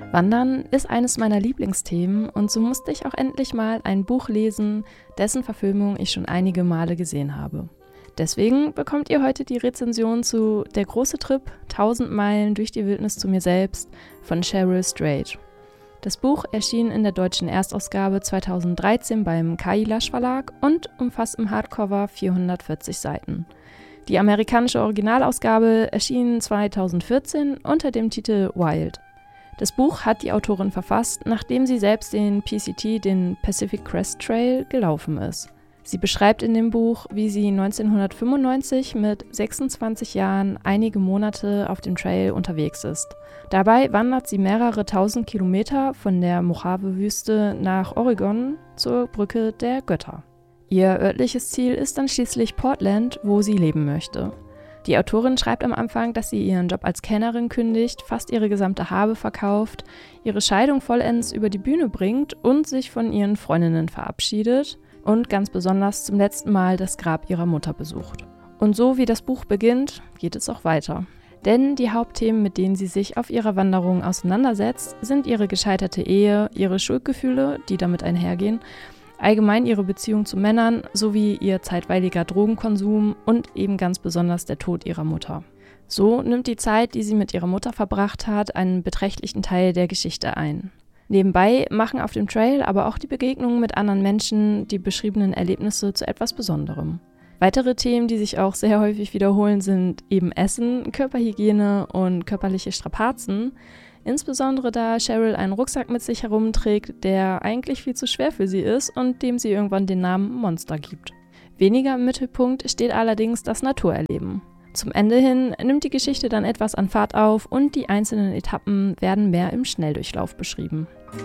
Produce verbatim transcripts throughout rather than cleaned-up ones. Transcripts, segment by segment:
Wandern ist eines meiner Lieblingsthemen und so musste ich auch endlich mal ein Buch lesen, dessen Verfilmung ich schon einige Male gesehen habe. Deswegen bekommt ihr heute die Rezension zu Der große Trip – tausend Meilen durch die Wildnis zu mir selbst von Cheryl Strayed. Das Buch erschien in der deutschen Erstausgabe zweitausenddreizehn beim Kailash Verlag und umfasst im Hardcover vierhundertvierzig Seiten. Die amerikanische Originalausgabe erschien zweitausendvierzehn unter dem Titel Wild. Das Buch hat die Autorin verfasst, nachdem sie selbst den P C T, den Pacific Crest Trail, gelaufen ist. Sie beschreibt in dem Buch, wie sie neunzehnhundertfünfundneunzig mit sechsundzwanzig Jahren einige Monate auf dem Trail unterwegs ist. Dabei wandert sie mehrere tausend Kilometer von der Mojave-Wüste nach Oregon zur Brücke der Götter. Ihr örtliches Ziel ist dann schließlich Portland, wo sie leben möchte. Die Autorin schreibt am Anfang, dass sie ihren Job als Kellnerin kündigt, fast ihre gesamte Habe verkauft, ihre Scheidung vollends über die Bühne bringt und sich von ihren Freundinnen verabschiedet und ganz besonders zum letzten Mal das Grab ihrer Mutter besucht. Und so wie das Buch beginnt, geht es auch weiter. Denn die Hauptthemen, mit denen sie sich auf ihrer Wanderung auseinandersetzt, sind ihre gescheiterte Ehe, ihre Schuldgefühle, die damit einhergehen, allgemein ihre Beziehung zu Männern sowie ihr zeitweiliger Drogenkonsum und eben ganz besonders der Tod ihrer Mutter. So nimmt die Zeit, die sie mit ihrer Mutter verbracht hat, einen beträchtlichen Teil der Geschichte ein. Nebenbei machen auf dem Trail aber auch die Begegnungen mit anderen Menschen die beschriebenen Erlebnisse zu etwas Besonderem. Weitere Themen, die sich auch sehr häufig wiederholen, sind eben Essen, Körperhygiene und körperliche Strapazen, insbesondere da Cheryl einen Rucksack mit sich herumträgt, der eigentlich viel zu schwer für sie ist und dem sie irgendwann den Namen Monster gibt. Weniger im Mittelpunkt steht allerdings das Naturerleben. Zum Ende hin nimmt die Geschichte dann etwas an Fahrt auf und die einzelnen Etappen werden mehr im Schnelldurchlauf beschrieben.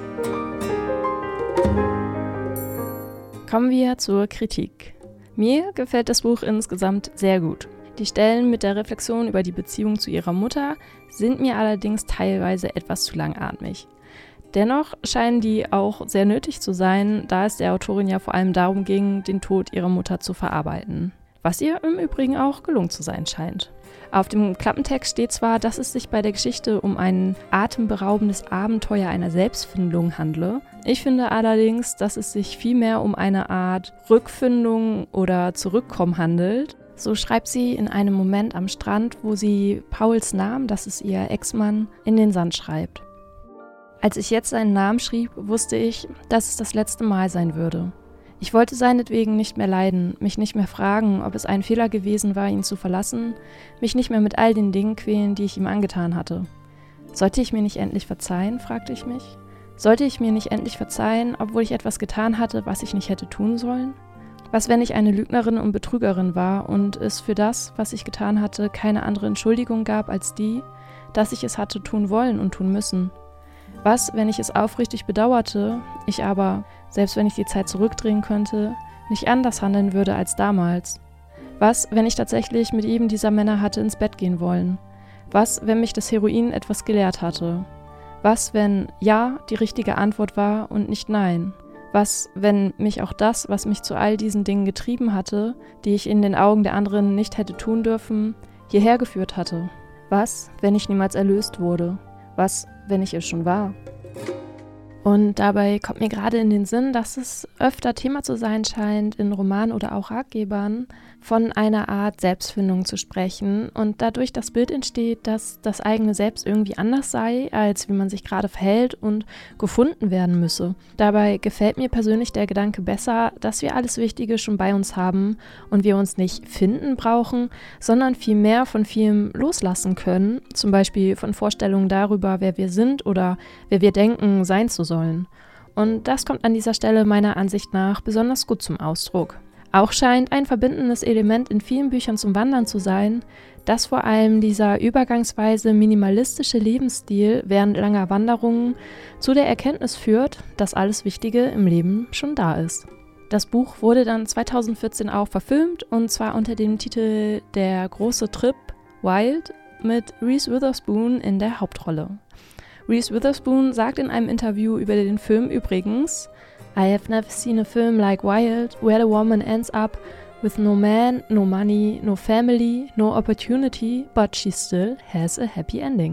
Kommen wir zur Kritik. Mir gefällt das Buch insgesamt sehr gut. Die Stellen mit der Reflexion über die Beziehung zu ihrer Mutter sind mir allerdings teilweise etwas zu langatmig. Dennoch scheinen die auch sehr nötig zu sein, da es der Autorin ja vor allem darum ging, den Tod ihrer Mutter zu verarbeiten. Was ihr im Übrigen auch gelungen zu sein scheint. Auf dem Klappentext steht zwar, dass es sich bei der Geschichte um ein atemberaubendes Abenteuer einer Selbstfindung handle. Ich finde allerdings, dass es sich vielmehr um eine Art Rückfindung oder Zurückkommen handelt. So schreibt sie in einem Moment am Strand, wo sie Pauls Namen, das ist ihr Ex-Mann, in den Sand schreibt. Als ich jetzt seinen Namen schrieb, wusste ich, dass es das letzte Mal sein würde. Ich wollte seinetwegen nicht mehr leiden, mich nicht mehr fragen, ob es ein Fehler gewesen war, ihn zu verlassen, mich nicht mehr mit all den Dingen quälen, die ich ihm angetan hatte. Sollte ich mir nicht endlich verzeihen, fragte ich mich. Sollte ich mir nicht endlich verzeihen, obwohl ich etwas getan hatte, was ich nicht hätte tun sollen? Was, wenn ich eine Lügnerin und Betrügerin war und es für das, was ich getan hatte, keine andere Entschuldigung gab als die, dass ich es hatte tun wollen und tun müssen? Was, wenn ich es aufrichtig bedauerte, ich aber, selbst wenn ich die Zeit zurückdrehen könnte, nicht anders handeln würde als damals? Was, wenn ich tatsächlich mit jedem dieser Männer hatte ins Bett gehen wollen? Was, wenn mich das Heroin etwas gelehrt hatte? Was, wenn Ja die richtige Antwort war und nicht Nein? Was, wenn mich auch das, was mich zu all diesen Dingen getrieben hatte, die ich in den Augen der anderen nicht hätte tun dürfen, hierher geführt hatte? Was, wenn ich niemals erlöst wurde? Was, wenn ich es schon war? Und dabei kommt mir gerade in den Sinn, dass es öfter Thema zu sein scheint, in Romanen oder auch Ratgebern von einer Art Selbstfindung zu sprechen und dadurch das Bild entsteht, dass das eigene Selbst irgendwie anders sei, als wie man sich gerade verhält und gefunden werden müsse. Dabei gefällt mir persönlich der Gedanke besser, dass wir alles Wichtige schon bei uns haben und wir uns nicht finden brauchen, sondern vielmehr von vielem loslassen können, zum Beispiel von Vorstellungen darüber, wer wir sind oder wer wir denken, sein zu sollen. Sollen. Und das kommt an dieser Stelle meiner Ansicht nach besonders gut zum Ausdruck. Auch scheint ein verbindendes Element in vielen Büchern zum Wandern zu sein, dass vor allem dieser übergangsweise minimalistische Lebensstil während langer Wanderungen zu der Erkenntnis führt, dass alles Wichtige im Leben schon da ist. Das Buch wurde dann zweitausendvierzehn auch verfilmt und zwar unter dem Titel Der große Trip – Wild mit Reese Witherspoon in der Hauptrolle. Reese Witherspoon sagt in einem Interview über den Film übrigens: I have never seen a film like Wild, where the woman ends up with no man, no money, no family, no opportunity, but she still has a happy ending.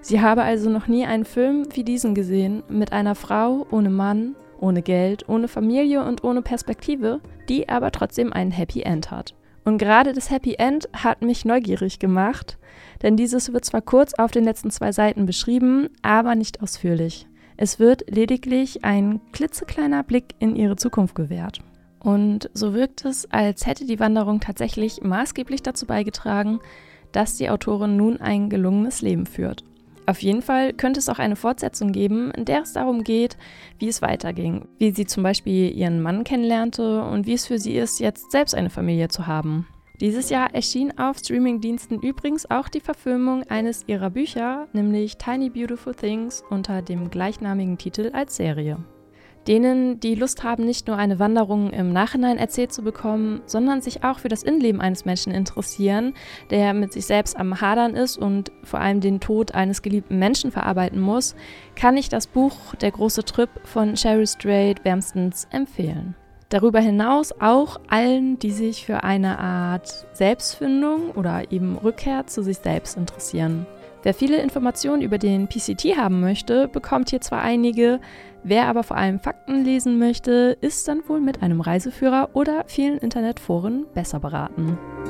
Sie habe also noch nie einen Film wie diesen gesehen, mit einer Frau ohne Mann, ohne Geld, ohne Familie und ohne Perspektive, die aber trotzdem ein Happy End hat. Und gerade das Happy End hat mich neugierig gemacht, denn dieses wird zwar kurz auf den letzten zwei Seiten beschrieben, aber nicht ausführlich. Es wird lediglich ein klitzekleiner Blick in ihre Zukunft gewährt. Und so wirkt es, als hätte die Wanderung tatsächlich maßgeblich dazu beigetragen, dass die Autorin nun ein gelungenes Leben führt. Auf jeden Fall könnte es auch eine Fortsetzung geben, in der es darum geht, wie es weiterging, wie sie zum Beispiel ihren Mann kennenlernte und wie es für sie ist, jetzt selbst eine Familie zu haben. Dieses Jahr erschien auf Streamingdiensten übrigens auch die Verfilmung eines ihrer Bücher, nämlich Tiny Beautiful Things unter dem gleichnamigen Titel als Serie. Denen, die Lust haben, nicht nur eine Wanderung im Nachhinein erzählt zu bekommen, sondern sich auch für das Innenleben eines Menschen interessieren, der mit sich selbst am Hadern ist und vor allem den Tod eines geliebten Menschen verarbeiten muss, kann ich das Buch Der große Trip von Cheryl Strayed wärmstens empfehlen. Darüber hinaus auch allen, die sich für eine Art Selbstfindung oder eben Rückkehr zu sich selbst interessieren. Wer viele Informationen über den P C T haben möchte, bekommt hier zwar einige, wer aber vor allem Fakten lesen möchte, ist dann wohl mit einem Reiseführer oder vielen Internetforen besser beraten.